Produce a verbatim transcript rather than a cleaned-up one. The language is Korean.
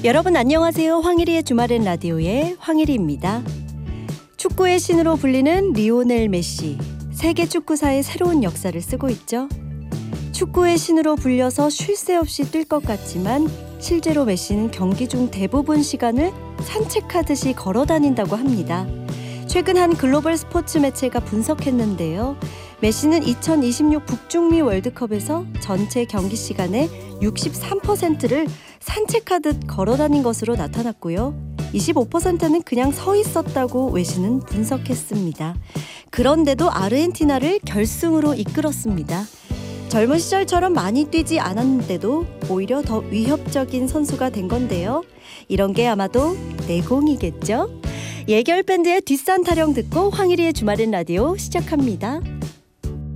여러분 안녕하세요. 황일희의 주말엔 라디오의 황일희입니다. 축구의 신으로 불리는 리오넬 메시, 세계 축구사의 새로운 역사를 쓰고 있죠. 축구의 신으로 불려서 쉴 새 없이 뛸 것 같지만 실제로 메시는 경기 중 대부분 시간을 산책하듯이 걸어 다닌다고 합니다. 최근 한 글로벌 스포츠 매체가 분석했는데요. 메시는 이천이십육 북중미 월드컵에서 전체 경기 시간의 육십삼 퍼센트를 산책하듯 걸어 다닌 것으로 나타났고요. 이십오 퍼센트는 그냥 서 있었다고 외신은 분석했습니다. 그런데도 아르헨티나를 결승으로 이끌었습니다. 젊은 시절처럼 많이 뛰지 않았는데도 오히려 더 위협적인 선수가 된 건데요. 이런 게 아마도 내공이겠죠? 예결 밴드의 뒷산 타령 듣고 황일희의 주말엔 라디오 시작합니다.